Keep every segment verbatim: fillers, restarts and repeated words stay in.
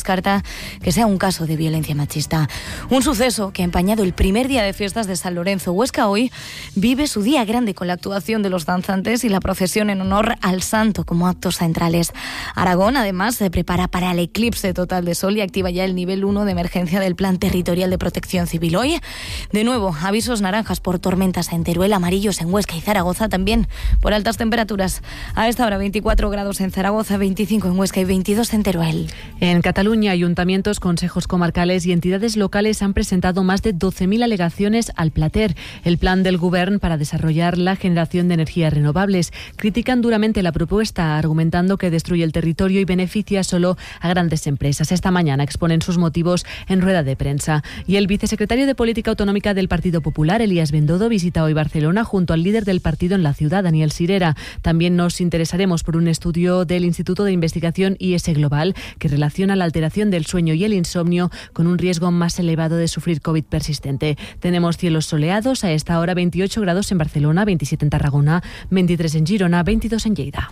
descarta que sea un caso de violencia machista. Un suceso que ha empañado el primer día de fiestas de San Lorenzo. Huesca hoy vive su día grande con la actuación de los danzantes y la procesión en honor al santo como actos centrales. Aragón, además, se prepara para el eclipse total de sol y activa ya el nivel uno de emergencia del Plan Territorial de Protección Civil. Hoy, de nuevo, avisos naranjas por tormentas en Teruel, amarillos en Huesca y Zaragoza, también por altas temperaturas. A esta hora veinticuatro grados en Zaragoza, veinticinco en Huesca y veintidós en Teruel. En Cataluña, ayuntamientos, consejos comarcales y entidades locales han presentado más de doce mil alegaciones al Plater, el plan del Govern para desarrollar la generación de energías renovables. Critican duramente la propuesta, argumentando que destruye el territorio y beneficia solo a grandes empresas. Esta mañana exponen sus motivos en rueda de prensa. Y el vicesecretario de Política Autonómica del Partido Popular, Elías Bendodo, visita hoy Barcelona junto al líder del partido en la ciudad, Daniel Sirera. También nos interesaremos por un estudio del Instituto de Investigación I S Global que relaciona la alteración del sueño y el insomnio con un riesgo más elevado de sufrir COVID persistente. Tenemos cielos soleados, a esta hora veintiocho grados en Barcelona, veintisiete en Tarragona, veintitrés en Girona, veintidós en Lleida.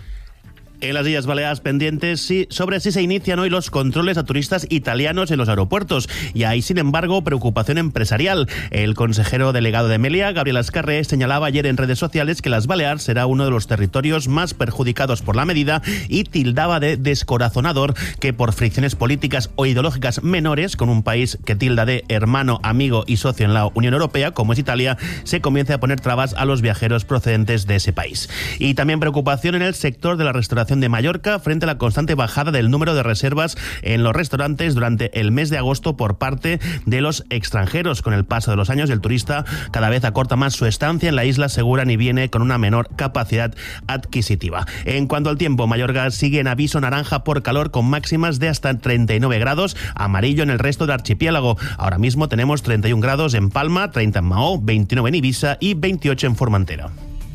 En las Islas Baleares pendientes sí, sobre si se inician hoy los controles a turistas italianos en los aeropuertos. Y hay, sin embargo, preocupación empresarial. El consejero delegado de Meliá, Gabriel Azcarre, señalaba ayer en redes sociales que las Baleares será uno de los territorios más perjudicados por la medida y tildaba de descorazonador que por fricciones políticas o ideológicas menores con un país que tilda de hermano, amigo y socio en la Unión Europea, como es Italia, se comience a poner trabas a los viajeros procedentes de ese país. Y también preocupación en el sector de la restauración de Mallorca frente a la constante bajada del número de reservas en los restaurantes durante el mes de agosto por parte de los extranjeros. Con el paso de los años, el turista cada vez acorta más su estancia en la isla, aseguran, y viene con una menor capacidad adquisitiva. En cuanto al tiempo, Mallorca sigue en aviso naranja por calor con máximas de hasta treinta y nueve grados, amarillo en el resto del archipiélago. Ahora mismo tenemos treinta y un grados en Palma, treinta en Mahó, veintinueve en Ibiza y veintiocho en Formentera.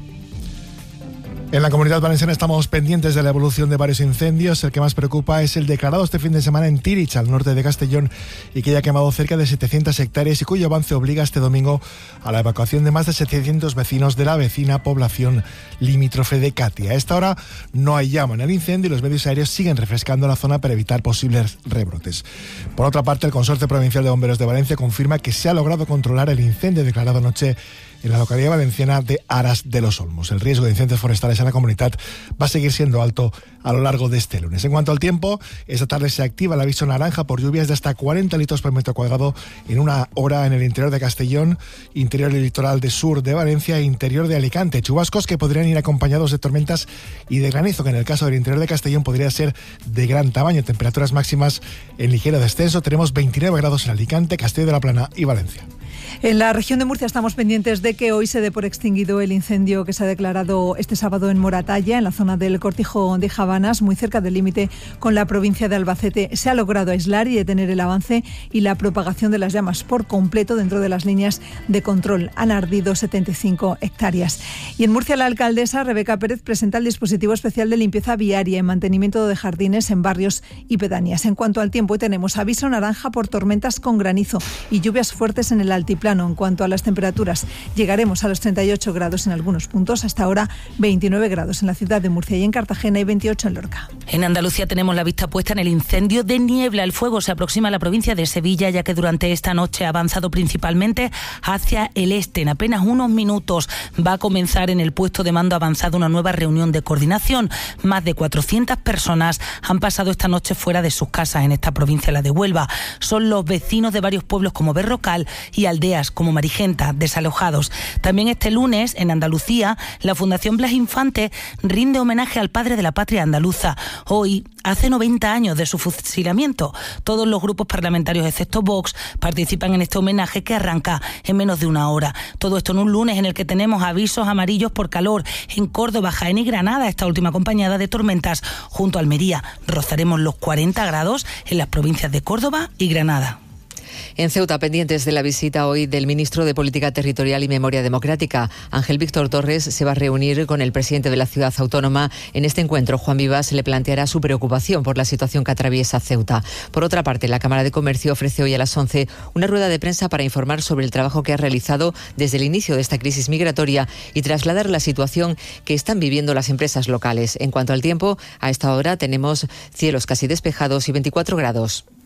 En la Comunidad Valenciana estamos pendientes de la evolución de varios incendios. El que más preocupa es el declarado este fin de semana en Tirich, al norte de Castellón, y que ya ha quemado cerca de setecientas hectáreas y cuyo avance obliga este domingo a la evacuación de más de setecientos vecinos de la vecina población limítrofe de Catia. A esta hora no hay llama en el incendio y los medios aéreos siguen refrescando la zona para evitar posibles rebrotes. Por otra parte, el Consorcio Provincial de Bomberos de Valencia confirma que se ha logrado controlar el incendio declarado anoche en la localidad valenciana de Aras de los Olmos. El riesgo de incendios forestales en la comunidad va a seguir siendo alto a lo largo de este lunes. En cuanto al tiempo, esta tarde se activa el aviso naranja por lluvias de hasta cuarenta litros por metro cuadrado en una hora en el interior de Castellón, interior y litoral de sur de Valencia e interior de Alicante. Chubascos que podrían ir acompañados de tormentas y de granizo, que en el caso del interior de Castellón podría ser de gran tamaño. Temperaturas máximas en ligero descenso. Tenemos veintinueve grados en Alicante, Castilla de la Plana y Valencia. En la región de Murcia estamos pendientes de que hoy se dé por extinguido el incendio que se ha declarado este sábado en Moratalla, en la zona del Cortijo de Javanas, muy cerca del límite con la provincia de Albacete. Se ha logrado aislar y detener el avance y la propagación de las llamas por completo dentro de las líneas de control. Han ardido setenta y cinco hectáreas. Y en Murcia, la alcaldesa Rebeca Pérez presenta el dispositivo especial de limpieza viaria y mantenimiento de jardines en barrios y pedanías. En cuanto al tiempo, hoy tenemos aviso naranja por tormentas con granizo y lluvias fuertes en el altiplano. En cuanto a las temperaturas, llegaremos a los treinta y ocho grados en algunos puntos, hasta ahora veintinueve grados en la ciudad de Murcia y en Cartagena y veintiocho en Lorca. En Andalucía tenemos la vista puesta en el incendio de Niebla. El fuego se aproxima a la provincia de Sevilla, ya que durante esta noche ha avanzado principalmente hacia el este. En apenas unos minutos va a comenzar en el puesto de mando avanzado una nueva reunión de coordinación. Más de cuatrocientas personas han pasado esta noche fuera de sus casas en esta provincia, la de Huelva. Son los vecinos de varios pueblos como Berrocal y aldeas como Marigenta, desalojados. También este lunes, en Andalucía, la Fundación Blas Infante rinde homenaje al padre de la patria andaluza. Hoy hace noventa años de su fusilamiento. Todos los grupos parlamentarios, excepto Vox, participan en este homenaje que arranca en menos de una hora. Todo esto en un lunes en el que tenemos avisos amarillos por calor en Córdoba, Jaén y Granada, esta última acompañada de tormentas junto a Almería. Rozaremos los cuarenta grados en las provincias de Córdoba y Granada. En Ceuta, pendientes de la visita hoy del ministro de Política Territorial y Memoria Democrática, Ángel Víctor Torres, se va a reunir con el presidente de la ciudad autónoma. En este encuentro, Juan Vivas le planteará su preocupación por la situación que atraviesa Ceuta. Por otra parte, la Cámara de Comercio ofrece hoy a las once una rueda de prensa para informar sobre el trabajo que ha realizado desde el inicio de esta crisis migratoria y trasladar la situación que están viviendo las empresas locales. En cuanto al tiempo, a esta hora tenemos cielos casi despejados y veinticuatro grados.